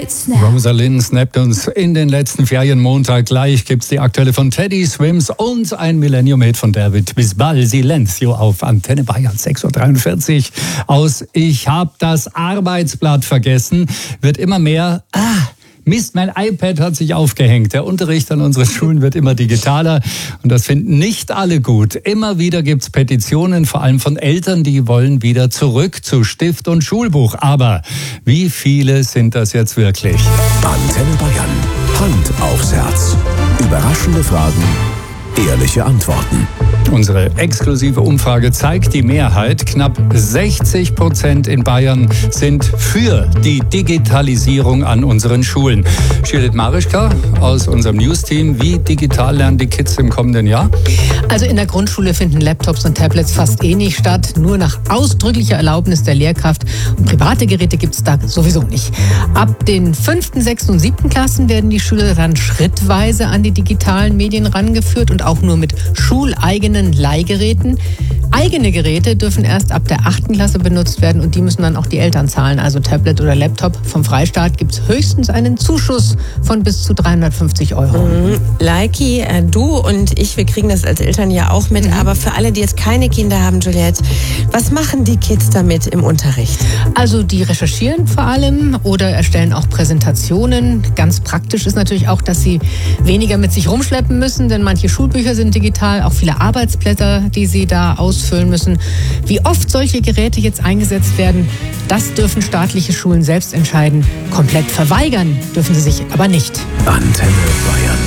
Rosalind snappt uns in den letzten Ferienmontag. Gleich gibt's die aktuelle von Teddy Swims und ein Millennium-Hit von David Bisbal, Silencio auf Antenne Bayern 6.43 Uhr. Aus Ich hab das Arbeitsblatt vergessen wird immer mehr... Mist, mein iPad hat sich aufgehängt. Der Unterricht an unseren Schulen wird immer digitaler und das finden nicht alle gut. Immer wieder gibt's Petitionen, vor allem von Eltern, die wollen wieder zurück zu Stift und Schulbuch. Aber wie viele sind das jetzt wirklich? Antenne Bayern. Hand aufs Herz. Überraschende Fragen, ehrliche Antworten. Unsere exklusive Umfrage zeigt die Mehrheit. Knapp 60% in Bayern sind für die Digitalisierung an unseren Schulen. Judith Marischka aus unserem News-Team. Wie digital lernen die Kids im kommenden Jahr? Also in der Grundschule finden Laptops und Tablets fast nicht statt. Nur nach ausdrücklicher Erlaubnis der Lehrkraft. Und private Geräte gibt es da sowieso nicht. Ab den 5., 6. und 7. Klassen werden die Schüler dann schrittweise an die digitalen Medien rangeführt und auch nur mit schuleigenen Leihgeräten. Eigene Geräte dürfen erst ab der 8. Klasse benutzt werden und die müssen dann auch die Eltern zahlen. Also Tablet oder Laptop. Vom Freistaat gibt es höchstens einen Zuschuss von bis zu 350 €. Leiki, du und ich, wir kriegen das als Eltern ja auch mit. Aber für alle, die jetzt keine Kinder haben, Juliette, was machen die Kids damit im Unterricht? Also die recherchieren vor allem oder erstellen auch Präsentationen. Ganz praktisch ist natürlich auch, dass sie weniger mit sich rumschleppen müssen, denn manche Schulbücher sind digital, auch viele Arbeitsblätter, die sie da ausfüllen müssen. Wie oft solche Geräte jetzt eingesetzt werden, das dürfen staatliche Schulen selbst entscheiden. Komplett verweigern dürfen sie sich aber nicht. Antenne Bayern.